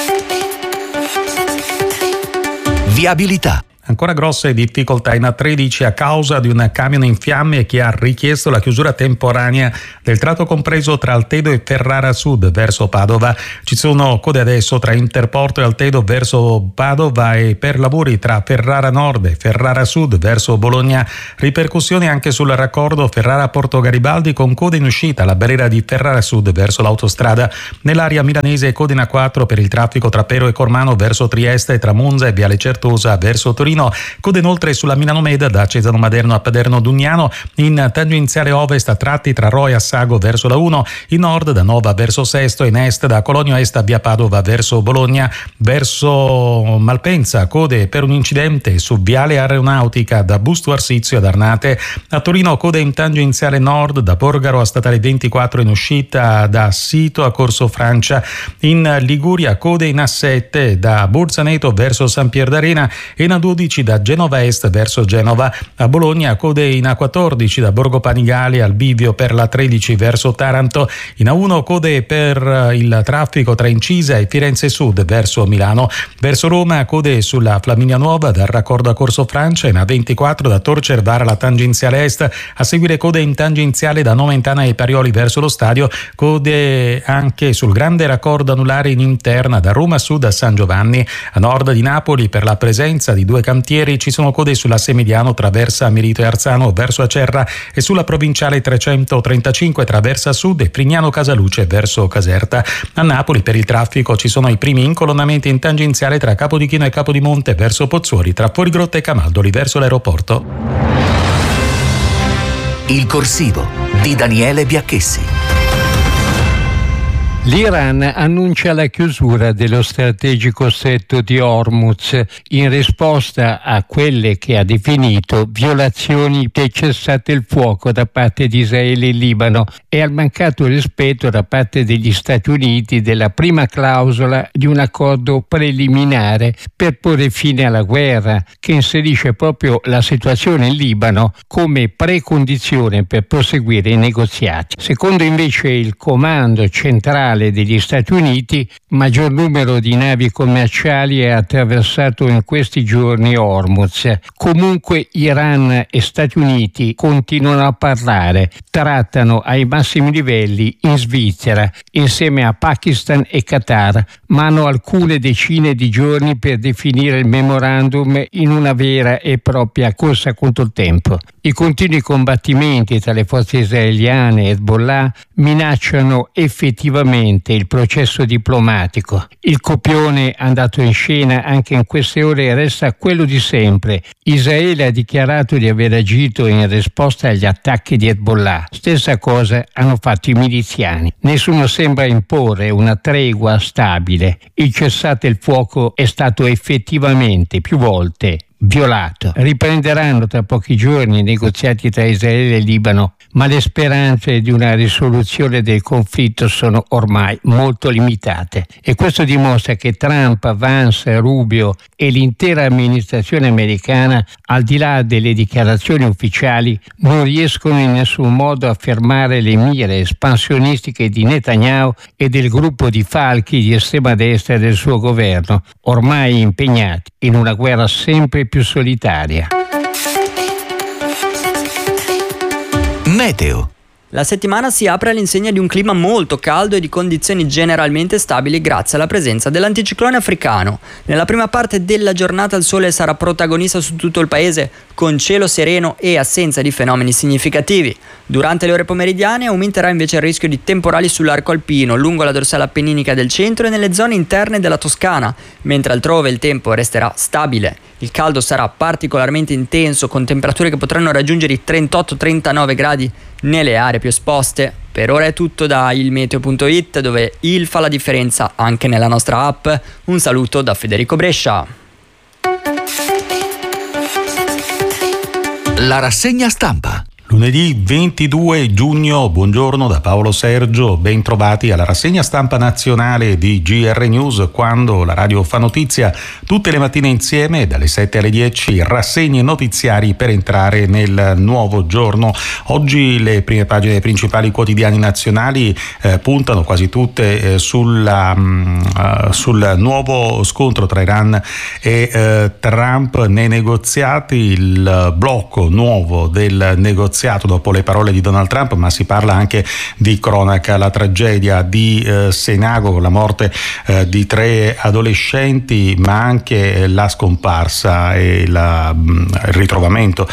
Viabilità. Ancora grosse difficoltà in A13 a causa di un camion in fiamme che ha richiesto la chiusura temporanea del tratto compreso tra Altedo e Ferrara Sud verso Padova. Ci sono code adesso tra Interporto e Altedo verso Padova e per lavori tra Ferrara Nord e Ferrara Sud verso Bologna. Ripercussioni anche sul raccordo Ferrara-Porto Garibaldi con code in uscita alla barriera di Ferrara Sud verso l'autostrada. Nell'area milanese code in A4 per il traffico tra Pero e Cormano verso Trieste e tra Monza e Viale Certosa verso Torino. Code inoltre sulla Milano Meda da Cesano Maderno a Paderno Dugnano, in tangenziale ovest a tratti tra Roi e Assago verso la 1, in nord da Nova verso Sesto, in est da Cologno Est a via Padova verso Bologna. Verso Malpensa code per un incidente su Viale Aeronautica da Busto Arsizio ad Arnate. A Torino code in tangenziale nord da Borgaro a Statale 24 in uscita da Sito a Corso Francia. In Liguria code in A7 da Bolzaneto verso San Pier d'Arena e in A12 da Genova Est verso Genova. A Bologna code in A14 da Borgo Panigale al bivio per la 13 verso Taranto. In A1 code per il traffico tra Incisa e Firenze Sud verso Milano. Verso Roma code sulla Flaminia Nuova dal raccordo a Corso Francia. In A24 da Tor Cervara alla tangenziale est. A seguire code in tangenziale da Nomentana e Parioli verso lo stadio. Code anche sul grande raccordo anulare in interna da Roma Sud a San Giovanni. A nord di Napoli per la presenza di 2 cantieri ci sono code sulla Semediano traversa Merito e Arzano verso Acerra e sulla provinciale 335 traversa Sud e Prignano Casaluce verso Caserta. A Napoli per il traffico ci sono i primi incolonnamenti in tangenziale tra Capodichino e Capodimonte verso Pozzuoli, tra Fuorigrotta e Camaldoli verso l'aeroporto. Il corsivo di Daniele Biacchessi. L'Iran annuncia la chiusura dello strategico stretto di Hormuz in risposta a quelle che ha definito violazioni del cessate il fuoco da parte di Israele e Libano e al mancato rispetto da parte degli Stati Uniti della prima clausola di un accordo preliminare per porre fine alla guerra, che inserisce proprio la situazione in Libano come precondizione per proseguire i negoziati. Secondo invece il comando centrale degli Stati Uniti, maggior numero di navi commerciali è attraversato in questi giorni Hormuz. Comunque Iran e Stati Uniti continuano a parlare, trattano ai massimi livelli in Svizzera insieme a Pakistan e Qatar, ma hanno alcune decine di giorni per definire il memorandum in una vera e propria corsa contro il tempo. I continui combattimenti tra le forze israeliane e Hezbollah minacciano effettivamente il processo diplomatico. Il copione andato in scena anche in queste ore resta quello di sempre. Israele ha dichiarato di aver agito in risposta agli attacchi di Hezbollah. Stessa cosa hanno fatto i miliziani. Nessuno sembra imporre una tregua stabile. Il cessate il fuoco è stato effettivamente più volte violato. Riprenderanno tra pochi giorni i negoziati tra Israele e Libano, ma le speranze di una risoluzione del conflitto sono ormai molto limitate. E questo dimostra che Trump, Vance, Rubio e l'intera amministrazione americana, al di là delle dichiarazioni ufficiali, non riescono in nessun modo a fermare le mire espansionistiche di Netanyahu e del gruppo di falchi di estrema destra del suo governo, ormai impegnati in una guerra sempre più solitaria. Meteo. La settimana si apre all'insegna di un clima molto caldo e di condizioni generalmente stabili grazie alla presenza dell'anticiclone africano. Nella prima parte della giornata il sole sarà protagonista su tutto il paese, con cielo sereno e assenza di fenomeni significativi. Durante le ore pomeridiane aumenterà invece il rischio di temporali sull'arco alpino, lungo la dorsale appenninica del centro e nelle zone interne della Toscana, mentre altrove il tempo resterà stabile. Il caldo sarà particolarmente intenso, con temperature che potranno raggiungere i 38-39 gradi nelle aree più esposte. Per ora è tutto da ilmeteo.it, dove il fa la differenza anche nella nostra app. Un saluto da Federico Brescia. La rassegna stampa. Lunedì 22 giugno, buongiorno da Paolo Sergio, ben trovati alla rassegna stampa nazionale di GR News, quando la radio fa notizia tutte le mattine insieme dalle 7 alle 10, rassegne notiziari per entrare nel nuovo giorno. Oggi le prime pagine dei principali quotidiani nazionali puntano quasi tutte sul nuovo scontro tra Iran e Trump nei negoziati, il blocco nuovo del negoziato dopo le parole di Donald Trump, ma si parla anche di cronaca, la tragedia di Senago con la morte di 3 adolescenti, ma anche la scomparsa e il ritrovamento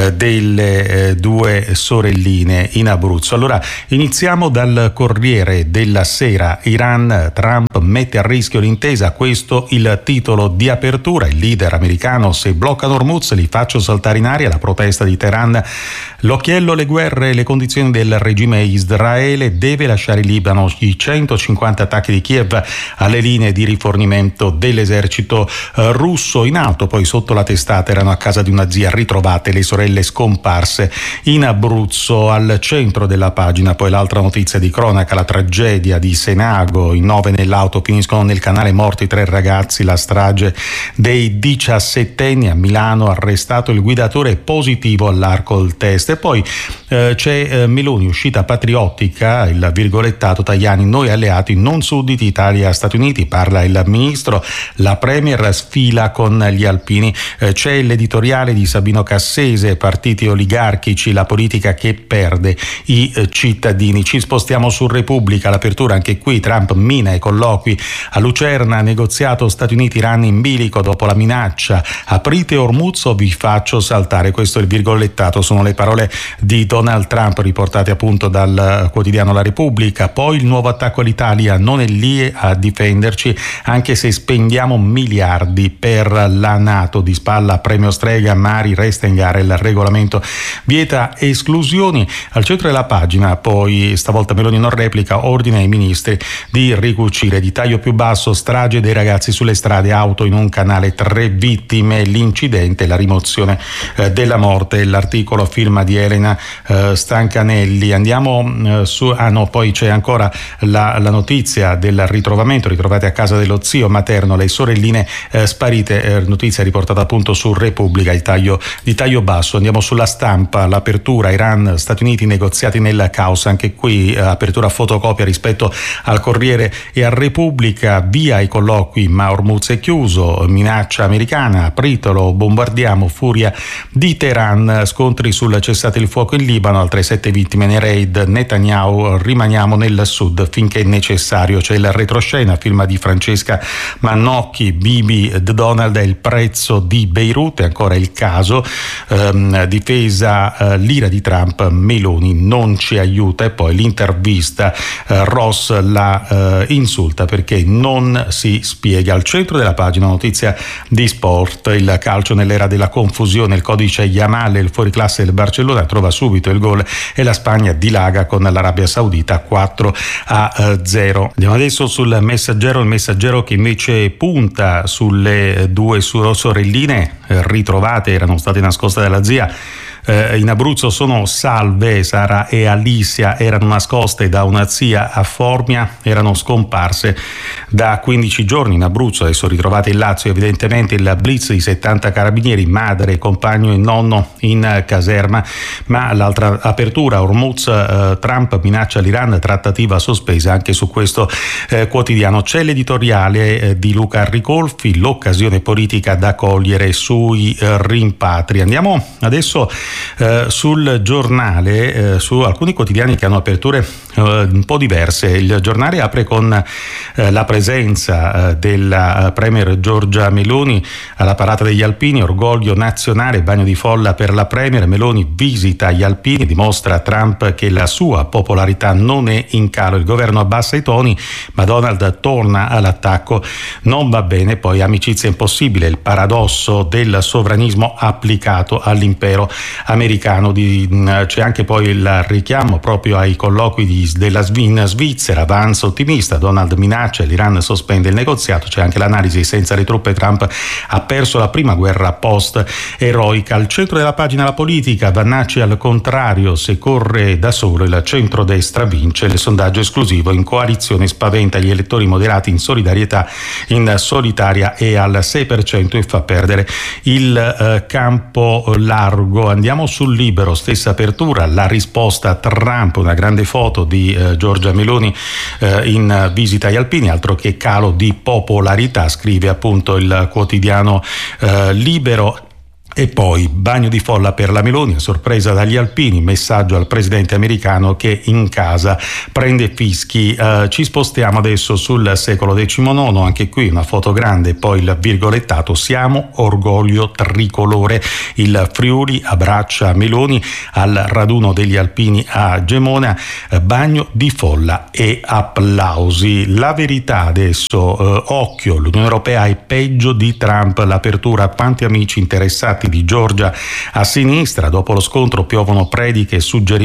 delle 2 sorelline in Abruzzo. Allora iniziamo dal Corriere della Sera. Iran, Trump mette a rischio l'intesa, questo il titolo di apertura. Il leader americano: se bloccano Hormuz li faccio saltare in aria. La protesta di Teheran. L'occhiello, le guerre e le condizioni del regime. Israele deve lasciare il Libano. I 150 attacchi di Kiev alle linee di rifornimento dell'esercito russo. In alto, poi sotto la testata, erano a casa di una zia, ritrovate le sorelle scomparse in Abruzzo. Al centro della pagina poi l'altra notizia di cronaca, la tragedia di Senago. In 9 nell'auto finiscono nel canale, morti 3 ragazzi. La strage dei 17enni a Milano, arrestato il guidatore, positivo all'alcol test. E poi c'è Meloni, uscita patriottica, il virgolettato Tajani: noi alleati non sudditi, Italia Stati Uniti. Parla il ministro. La premier sfila con gli alpini. C'è l'editoriale di Sabino Cassese: partiti oligarchici, la politica che perde i cittadini. Ci spostiamo su Repubblica, l'apertura anche qui. Trump mina i colloqui a Lucerna, negoziato Stati Uniti-Iran in bilico dopo la minaccia: aprite Hormuz o vi faccio saltare. Questo è il virgolettato, sono le parole di Donald Trump riportate appunto dal quotidiano La Repubblica. Poi il nuovo attacco all'Italia: non è lì a difenderci anche se spendiamo miliardi per la NATO. Di spalla premio Strega, Mari resta in gara il regolamento vieta esclusioni. Al centro della pagina poi stavolta Meloni non replica, ordine ai ministri di ricucire. Di taglio più basso, strage dei ragazzi sulle strade, auto in un canale, 3 vittime, l'incidente, la rimozione della morte. L'articolo firma di Elena Stancanelli. Andiamo poi c'è ancora la notizia del ritrovamento, ritrovate a casa dello zio materno le sorelline sparite, notizia riportata appunto su Repubblica, di taglio basso. Andiamo sulla Stampa, l'apertura, Iran, Stati Uniti, negoziati nel caos. Anche qui apertura fotocopia rispetto al Corriere e a Repubblica. Via i colloqui ma Hormuz è chiuso, minaccia americana, apritelo, bombardiamo, furia di Teheran, scontri sul cessate il fuoco in Libano, altre 7 vittime nei raid. Netanyahu: rimaniamo nel sud finché necessario. C'è il retroscena, firma di Francesca Mannocchi. Bibi, Donald è il prezzo di Beirut. E ancora il caso, difesa l'ira di Trump, Meloni non ci aiuta. E poi l'intervista, Ross la insulta perché non si spiega. Al centro della pagina notizia di sport, il calcio nell'era della confusione, il codice Yamal, il fuoriclasse del Barcellona occasione, trova subito il gol e la Spagna dilaga con l'Arabia Saudita 4-0. Andiamo adesso sul Messaggero, il Messaggero che invece punta sulle due sorelline ritrovate, erano state nascoste dalla zia. In Abruzzo sono salve. Sara e Alicia erano nascoste da una zia a Formia, erano scomparse da 15 giorni in Abruzzo, adesso ritrovate in Lazio. Evidentemente il blitz di 70 carabinieri, madre, compagno e nonno in caserma. Ma l'altra apertura, Hormuz, Trump minaccia l'Iran, trattativa sospesa, anche su questo quotidiano. C'è l'editoriale di Luca Ricolfi, l'occasione politica da cogliere sui rimpatri. Andiamo adesso sul Giornale, su alcuni quotidiani che hanno aperture un po' diverse. Il Giornale apre con la presenza della Premier Giorgia Meloni alla parata degli Alpini, orgoglio nazionale, bagno di folla per la Premier. Meloni visita gli Alpini, dimostra a Trump che la sua popolarità non è in calo, il governo abbassa i toni, ma Donald torna all'attacco, non va bene. Poi amicizia impossibile, il paradosso del sovranismo applicato all'impero americano. C'è anche poi il richiamo proprio ai colloqui della Svizzera, avanza ottimista, Donald minaccia, l'Iran sospende il negoziato. C'è anche l'analisi, senza le truppe Trump ha perso la prima guerra post eroica. Al centro della pagina la politica, Vannacci al contrario, se corre da solo il centrodestra vince, il sondaggio esclusivo in coalizione spaventa gli elettori moderati, in solidarietà in solitaria è al 6% e fa perdere il campo largo. Andiamo sul Libero, stessa apertura, la risposta a Trump, una grande foto di Giorgia Meloni in visita agli Alpini, altro che calo di popolarità, scrive appunto il quotidiano Libero. E poi bagno di folla per la Meloni, a sorpresa dagli Alpini, messaggio al presidente americano che in casa prende fischi. Ci spostiamo adesso sul Secolo XIX, anche qui una foto grande, poi il virgolettato, siamo orgoglio tricolore. Il Friuli abbraccia Meloni al raduno degli Alpini a Gemona, bagno di folla e applausi. La Verità adesso, occhio, l'Unione Europea è peggio di Trump, l'apertura a quanti amici interessati di Giorgia a sinistra, dopo lo scontro piovono prediche e suggerimenti